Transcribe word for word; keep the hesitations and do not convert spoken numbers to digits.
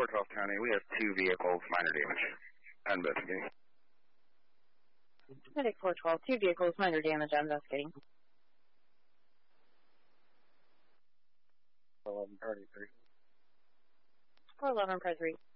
four twelve County, we have two vehicles, minor damage. Investigating. Medic four twelve, two vehicles, minor damage, investigating. eleven thirty-three. four eleven, press three.